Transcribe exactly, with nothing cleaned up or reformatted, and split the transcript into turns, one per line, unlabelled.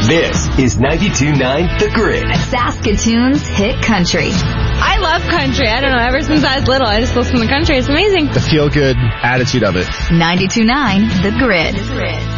This is ninety-two point nine The Grid.
Saskatoon's hit country.
I love country. I don't know. Ever since I was little, I just listen to country. It's amazing.
The feel-good attitude of it.
ninety-two point nine The Grid.